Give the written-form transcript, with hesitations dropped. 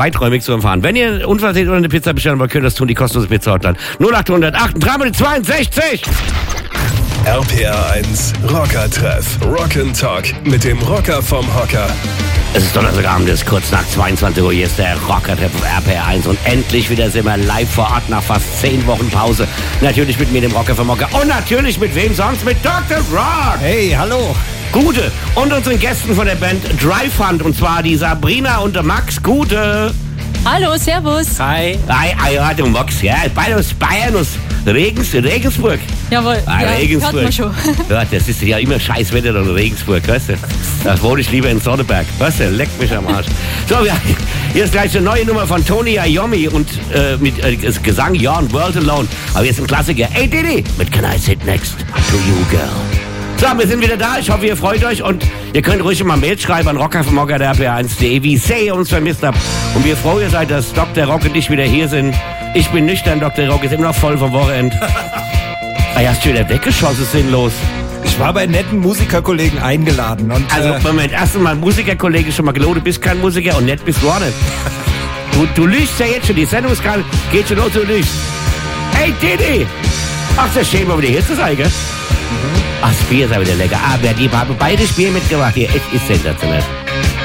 weiträumig zu empfangen. Wenn ihr unversehrt oder eine Pizza bestellen wollt, könnt ihr das tun, die kostenlose Pizza Hotline 0800 63. RPR 1 Rocker-Treff. Rock'n'Talk mit dem Rocker vom Hocker. Es ist Donnerstagabend, es ist kurz nach 22 Uhr. Hier ist der Rocker-Treff auf RPR 1 und endlich wieder sind wir live vor Ort nach fast 10 Wochen Pause. Natürlich mit mir, dem Rocker vom Hocker, und natürlich mit wem sonst? Mit Dr. Rock! Hey, hallo! Gute! Und unseren Gästen von der Band Dry Fund, und zwar die Sabrina und der Max. Gute! Hallo, servus. Hi! Ja, du Max, ja, beide aus Bayern, aus Regensburg. Jawohl, Regensburg. hört man schon. Ja, das ist ja immer scheiß Wetter in Regensburg, weißt du? Da wohne ich lieber in Sonneberg, weißt du? Leckt mich am Arsch. So, hier ist gleich eine neue Nummer von Tony Iommi und mit Gesang Your World Alone. Aber jetzt ein Klassiker. Hey Diddy mit Can I Sit Next to You Girl. So, wir sind wieder da. Ich hoffe, ihr freut euch und ihr könnt ruhig mal Mail schreiben an rockervomhocker@rpr1.de, wie sehr ihr uns vermisst habt und wie froh ihr seid, dass Dr. Rock und ich wieder hier sind. Ich bin nüchtern, Dr. Rock ist immer noch voll vom Wochenende. Hast du wieder weggeschossen, sinnlos. Ich war bei netten Musikerkollegen eingeladen. Und, also, Moment, erst einmal Musikerkollege schon mal gelogen, du bist kein Musiker und nett bist du auch nicht. Du lügst ja jetzt schon, die Sendung geht schon los, du lügst. Hey, Diddy! Ach, das ist schön, mal wieder hier zu sein, gell? Ach, das Bier ist aber wieder lecker. Aber die haben beide Bier mitgebracht hier. Es ist sensationell.